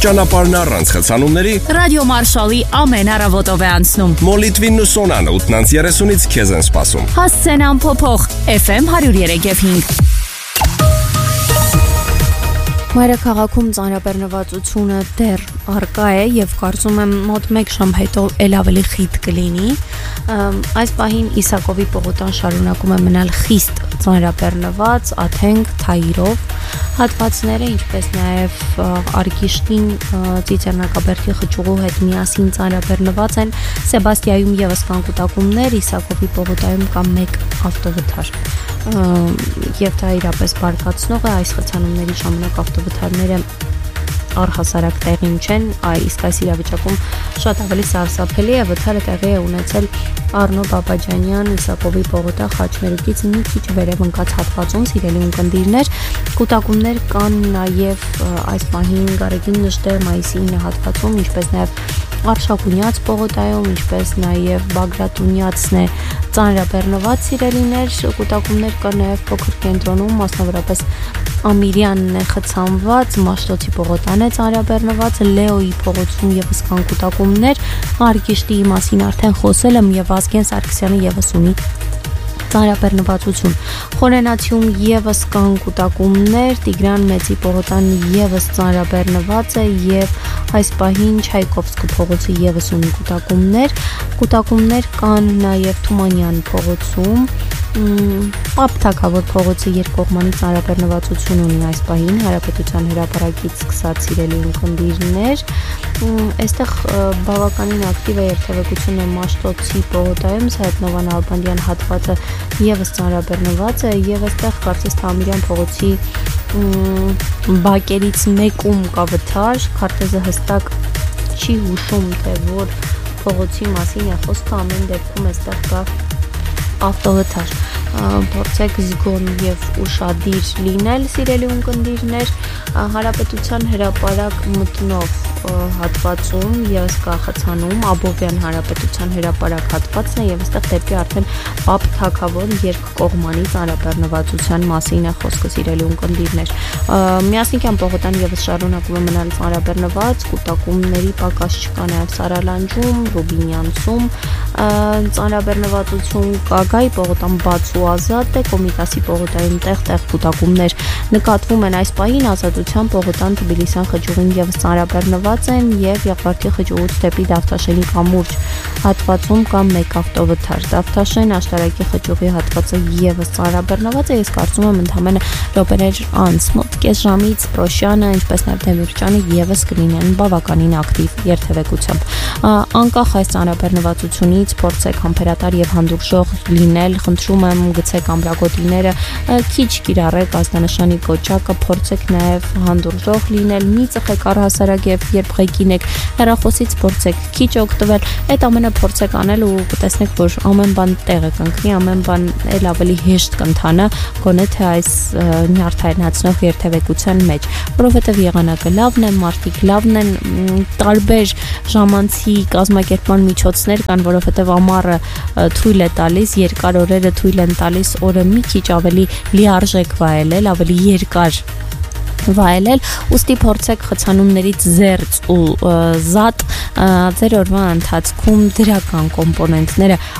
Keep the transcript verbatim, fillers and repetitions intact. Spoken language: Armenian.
Ճանապարհն առանց խցանումների Ռադիո Մարշալի ամեն առավոտով է անցնում։ Մոլիտվին ու Սոնանը ութնանց երեսունից քեզ են սպասում։ Հասցենան փոփոխ Էֆ Էմ հարյուր երեք և հինգ։ Մայրաքաղաքում ծանրաբեռնվածությունը դեռ առկա է եւ կարծում եմ մոտ մեկ ժամ հետո ել ավելի խիտ կլինի։ Այս պահին Իսակովի պողոտան շարունակում է մնալ խիստ ծանրաբեռնված, աթենք, թայիրով հատվածները, ինչպես նաև Արգիշտին Ծիծեռնակաբերդի խճուղու հետ միասին ծանրաբեռնված են։ Սեբաստիայում եւս կան կուտակումներ, Իսակովի պողոտայում կա մեկ ավտովթար։ Եվ դա իրապես բարկացնող է, այս խցանումների ժամանակ ավտովթարները առհասարակ տեղին չեն, իսկ այս իրավիճակում շատ ավելի սարսափելի է, վթարը տեղի է ունեցել Արնո Բաբաջանյան Իսակովի պողոտա Խաչմերուկից մի քիչ վերև ընկած հատվածում, սիրելի ունկնդիրներ, կուտակումներ կան նաև այս պահին Գարեգին Նժդեղ Մայիսինը հատվածում, ինչպես նաև Արշակունյաց պողոտայում, ինչպես նաև Բագրատունյացն է ծանրաբեռնված, սիրելիներ, կուտակումներ կան նաև փոքր կենտրոնում, մասնավորապես Ամիրյանն է խցանված, Մաշտոցի պողոտան է ծանրաբեռնված, Լեոյի փողոցում եւս կան կուտակումներ, Արգիշտի մասին արդեն խոսել եմ եւ Վազգեն Սարգսյանը եւս ունի ծանրաբեռնվածություն։ Խորենացիում եւս կան կուտակումներ, Տիգրան Մեծի պողոտան եւս ծանրաբեռնված է եւ այս պահին Չայկովսկի փողոցը եւս ունի կուտակումներ, կուտակումներ կան նաեւ Թումանյան փողոցում, Պապ Թագավոր փողոցը երկկողմանի ծանրաբեռնվածություն ունի այս պահին, Հանրապետության հրապարակից սկսած սիրելի ունկնդիրներ, այստեղ բավականին ակտիվ է երթևեկությունը Մաշտոցի պողոտայում, Սայաթ-Նովան Ալբանդյան հատվածը եւս ծանրաբեռնված է եւ այստեղ կարծես թե Ամիրյան փողոցի բակերից մեկում կա վթար, քարտեզը հստակ չի հուշում, թե որ փողոցի մասին է խոսքը, ամեն դեպքում այստեղ կա ավտովթար, փորձեք զգոն եւ ուշադիր լինել, սիրելի ունկնդիրներ, Հանրապետության հրապարակ մտնող հատվածում եւս կա խցանում, Աբովյան Հանրապետության հրապարակ հատվածն է եւ այստեղ դեպի արդեն Պապ Թագավոր երկկողմանի ծանրաբեռնվածության մասին է խոսքը, սիրելի ունկնդիրներ։ Միասնիկյան պողոտան եւս շարունակում է մնալ ծանրաբեռնված, կուտակումների պակաս չկա նաեւ Սարալանջում, Ռուբինյանցում ծանրաբեռնվածություն կա, Գայի պողոտան բաց ու ազատ է, Կոմիտասի պողոտայում տեղ-տեղ կուտակումներ նկատվում են այս պահին, Ազատության պողոտան Թբիլիսյան խճուղին եւս ծանրաբեռնված են եւ Եղվարդի խճուղուց դեպի Դավթաշենի կամուրջ հատվածում կա մեկ ավտովթար, Դավթաշեն Աշտարակի խճուղի հատվածը եւս ծանրաբեռնված է, ես կարծում եմ ընդամենը րոպեներ անց մոտ կես ժամից Պրոշյանը, ինչպես նաեւ Դեմիրճյանը եւս կլինեն բավականին ակտիվ երթևեկությամբ։ Անկախ այս ծանրաբեռնվածությունից փորձեք համբերատար եւ հանդուրժող լինել, խնդրում եմ գցեք ամրագոտիները, քիչ կիրառեք ազդանշանի կոճակը, փորձեք նաեւ հանդուրժող լինել, մի ծխեք առհասարակ եւ երբ ղեկին եք հեռախոսից փորձեք քիչ օգտվել, այդ ամենը փորձեք անել ու կտեսնեք, որ ամեն բան տեղը կընկնի, ամեն բան ել ավելի հեշտ կընթանա, գոնե թե այս նյարդայնացնող երթևեկության մեջ, որովհետեւ եղանակը լավն է, մարդիկ լավն են, տարբեր ժամանցի կազմակերպման միջոցներ կան, որովհետեւ ամառը թույլ է տալիս, երկար օրերը թույլ են տալիս օրը մի քիչ ավելի լիարժեք վայելել, ավելի երկար վայելել, ուստի փորձեք խցանումներից զերծ ու զատ ձեր օրվա ընթացքում դրական կոմպոնենտները